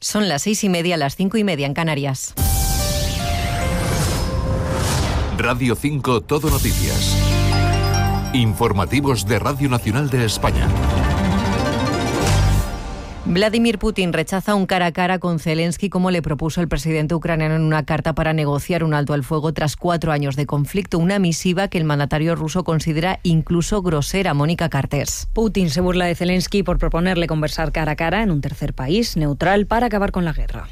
Son las 6:30, las 5:30 en Canarias. Radio 5 Todo Noticias. Informativos de Radio Nacional de España. Vladimir Putin rechaza un cara a cara con Zelensky como le propuso el presidente ucraniano en una carta para negociar un alto al fuego tras 4 años de conflicto, una misiva que el mandatario ruso considera incluso grosera. Mónica Cartés. Putin se burla de Zelensky por proponerle conversar cara a cara en un tercer país neutral para acabar con la guerra.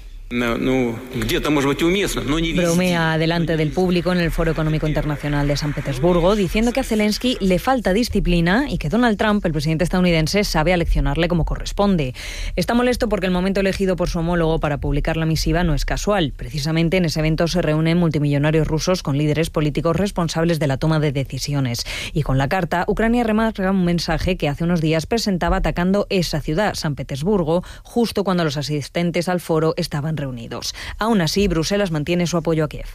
Bromea delante del público en el Foro Económico Internacional de San Petersburgo, diciendo que a Zelensky le falta disciplina y que Donald Trump, el presidente estadounidense, sabe aleccionarle como corresponde. Está molesto porque el momento elegido por su homólogo para publicar la misiva no es casual. Precisamente en ese evento se reúnen multimillonarios rusos con líderes políticos responsables de la toma de decisiones. Y con la carta, Ucrania remarca un mensaje que hace unos días presentaba atacando esa ciudad, San Petersburgo, justo cuando los asistentes al foro estaban reunidos. Aún así, Bruselas mantiene su apoyo a Kiev.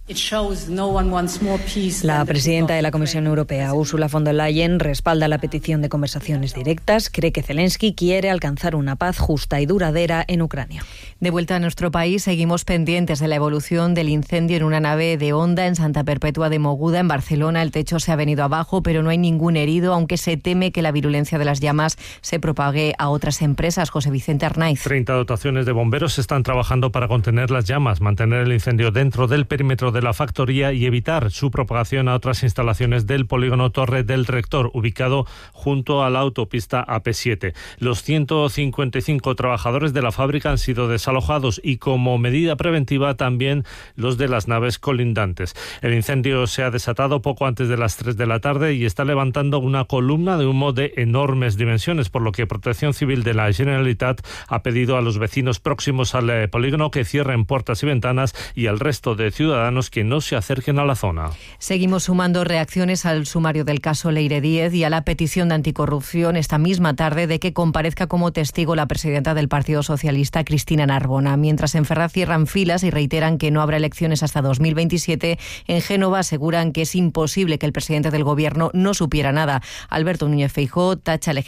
La presidenta de la Comisión Europea, Ursula von der Leyen, respalda la petición de conversaciones directas. Cree que Zelensky quiere alcanzar una paz justa y duradera en Ucrania. De vuelta a nuestro país, seguimos pendientes de la evolución del incendio en una nave de Honda en Santa Perpetua de Mogoda, en Barcelona. El techo se ha venido abajo, pero no hay ningún herido, aunque se teme que la virulencia de las llamas se propague a otras empresas. José Vicente Arnaiz. 30 dotaciones de bomberos están trabajando para contener las llamas, mantener el incendio dentro del perímetro de la factoría y evitar su propagación a otras instalaciones del polígono Torre del Rector, ubicado junto a la autopista AP7. Los 155 trabajadores de la fábrica han sido desalojados y, como medida preventiva, también los de las naves colindantes. El incendio se ha desatado poco antes de las 3 de la tarde y está levantando una columna de humo de enormes dimensiones, por lo que Protección Civil de la Generalitat ha pedido a los vecinos próximos al polígono que cierren puertas y ventanas, y al resto de ciudadanos que no se acerquen a la zona. Seguimos sumando reacciones al sumario del caso Leire Díez y a la petición de anticorrupción esta misma tarde de que comparezca como testigo la presidenta del Partido Socialista, Cristina Narbona. Mientras en Ferraz cierran filas y reiteran que no habrá elecciones hasta 2027, en Génova aseguran que es imposible que el presidente del Gobierno no supiera nada. Alberto Núñez Feijóo tacha al